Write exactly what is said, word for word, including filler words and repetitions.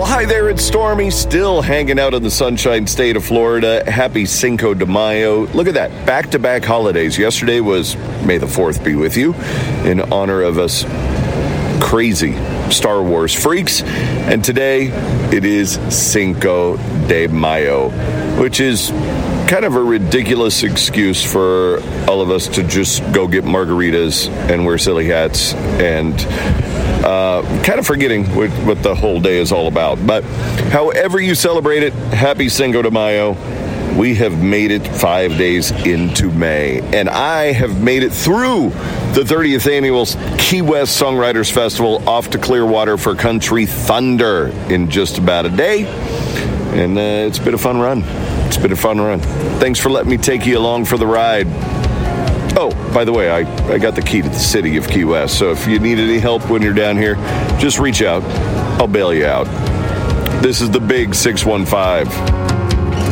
Well, hi there, it's Stormy, still hanging out in the Sunshine State of Florida. Happy Cinco de Mayo. Look at that, back-to-back holidays. Yesterday was May the fourth be with you, in honor of us crazy Star Wars freaks. And today, it is Cinco de Mayo, which is kind of a ridiculous excuse for all of us to just go get margaritas and wear silly hats and uh, kind of forgetting what, what the whole day is all about. But however you celebrate it, happy Cinco de Mayo. We have made it five days into May, and I have made it through the thirtieth Annual Key West Songwriters Festival off to Clearwater for Country Thunder in just about a day. And uh, it's been a fun run. It's been a fun run. Thanks for letting me take you along for the ride. Oh, by the way, I, I got the key to the city of Key West, so if you need any help when you're down here, just reach out. I'll bail you out. This is the Big six one five.